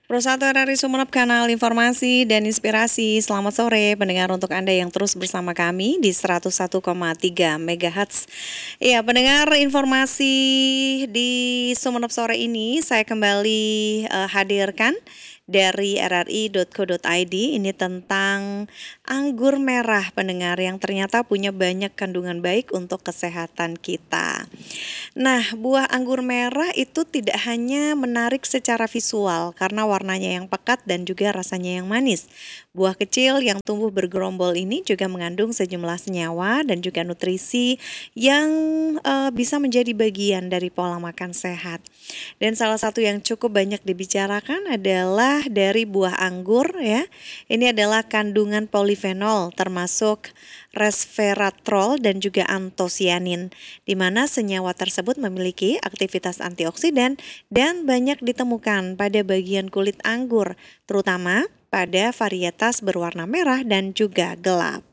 Perusahaan RRI Sumeneb, kanal informasi dan inspirasi. Selamat sore pendengar, untuk Anda yang terus bersama kami di 101,3 MHz. Iya, pendengar, informasi di Sumeneb sore ini saya kembali hadirkan dari rri.co.id. Ini tentang anggur merah, pendengar, yang ternyata punya banyak kandungan baik untuk kesehatan kita. Nah, buah anggur merah itu tidak hanya menarik secara visual karena warnanya yang pekat dan juga rasanya yang manis. Buah kecil yang tumbuh bergerombol ini juga mengandung sejumlah senyawa dan juga nutrisi yang bisa menjadi bagian dari pola makan sehat. Dan salah satu yang cukup banyak dibicarakan adalah dari buah anggur, ya. Ini adalah kandungan polifenol termasuk resveratrol dan juga antosianin, di mana senyawa tersebut memiliki aktivitas antioksidan dan banyak ditemukan pada bagian kulit anggur, terutama pada varietas berwarna merah dan juga gelap.